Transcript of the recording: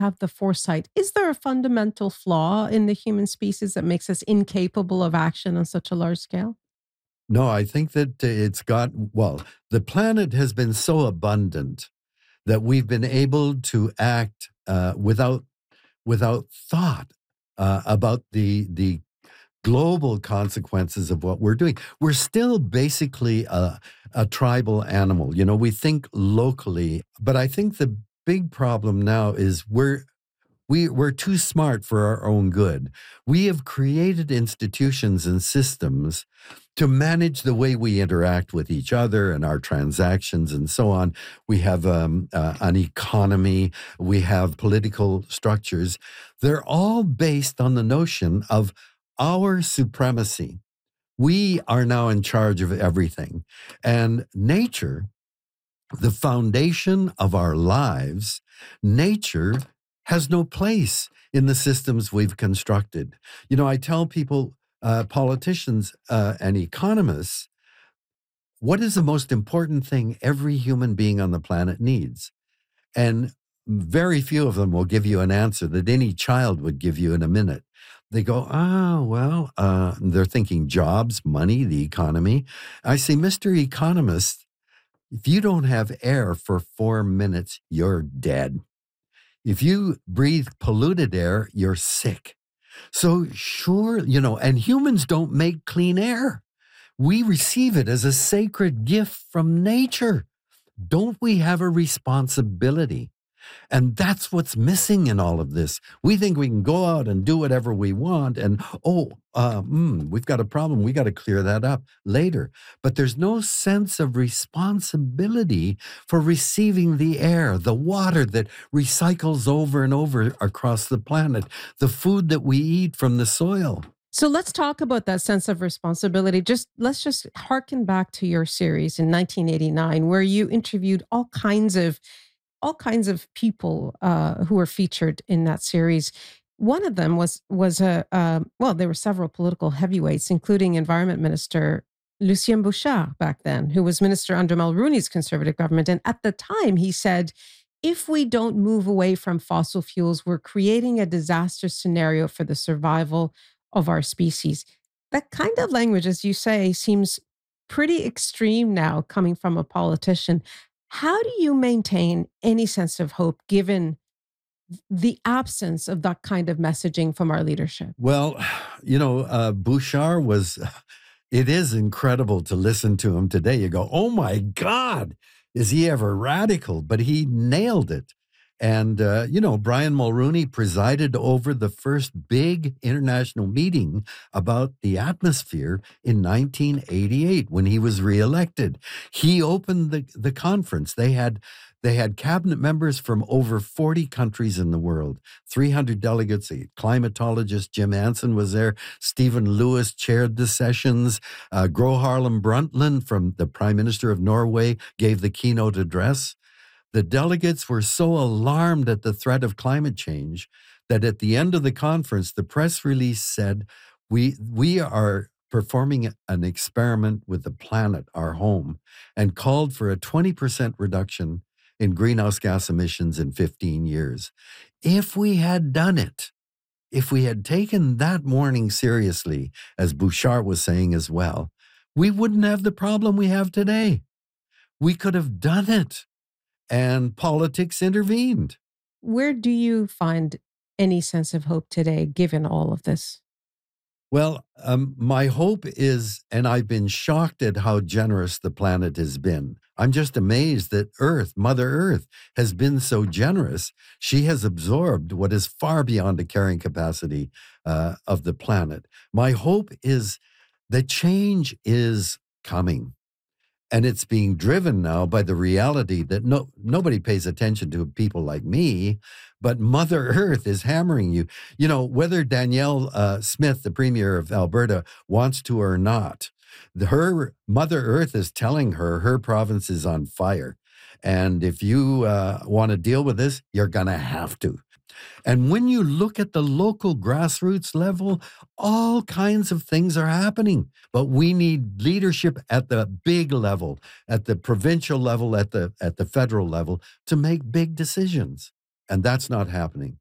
have the foresight. Is there a fundamental flaw in the human species that makes us incapable of action on such a large scale? No, I think that well, the planet has been so abundant that we've been able to act without thought about the global consequences of what we're doing. We're still basically a tribal animal. You know, we think locally, but I think the big problem now is we're too smart for our own good. We have created institutions and systems to manage the way we interact with each other and our transactions and so on. We have an economy, we have political structures. They're all based on the notion of our supremacy. We are now in charge of everything. And nature, the foundation of our lives, nature has no place in the systems we've constructed. You know, I tell people, politicians and economists, what is the most important thing every human being on the planet needs? And very few of them will give you an answer that any child would give you in a minute. They go, they're thinking jobs, money, the economy. I say, Mr. Economist, if you don't have air for 4 minutes, you're dead. If you breathe polluted air, you're sick. So sure, you know, and humans don't make clean air. We receive it as a sacred gift from nature. Don't we have a responsibility? And that's what's missing in all of this. We think we can go out and do whatever we want, and we've got a problem. We got to clear that up later. But there's no sense of responsibility for receiving the air, the water that recycles over and over across the planet, the food that we eat from the soil. So let's talk about that sense of responsibility. Let's just harken back to your series in 1989, where you interviewed all kinds of people who were featured in that series. One of them there were several political heavyweights, including Environment Minister Lucien Bouchard back then, who was minister under Mulroney's Conservative government. And at the time, he said, if we don't move away from fossil fuels, we're creating a disaster scenario for the survival of our species. That kind of language, as you say, seems pretty extreme now coming from a politician. How do you maintain any sense of hope given the absence of that kind of messaging from our leadership? Well, you know, Bouchard it is incredible to listen to him today. You go, oh my God, is he ever radical? But he nailed it. And, Brian Mulroney presided over the first big international meeting about the atmosphere in 1988 when he was reelected. He opened the conference. They had cabinet members from over 40 countries in the world, 300 delegates. A climatologist, Jim Anson, was there. Stephen Lewis chaired the sessions. Gro Harlem Brundtland, from the Prime Minister of Norway, gave the keynote address. The delegates were so alarmed at the threat of climate change that at the end of the conference, the press release said, we are performing an experiment with the planet, our home, and called for a 20% reduction in greenhouse gas emissions in 15 years. If we had done it, if we had taken that warning seriously, as Bouchard was saying as well, we wouldn't have the problem we have today. We could have done it. And politics intervened. Where do you find any sense of hope today, given all of this? Well, my hope is, and I've been shocked at how generous the planet has been. I'm just amazed that Mother Earth, has been so generous. She has absorbed what is far beyond the carrying capacity of the planet. My hope is that change is coming. And it's being driven now by the reality that nobody pays attention to people like me, but Mother Earth is hammering you. You know, whether Danielle Smith, the Premier of Alberta, wants to or not, her Mother Earth is telling her province is on fire. And if you want to deal with this, you're going to have to. And when you look at the local grassroots level, all kinds of things are happening. But we need leadership at the big level, at the provincial level, at the federal level, to make big decisions. And that's not happening.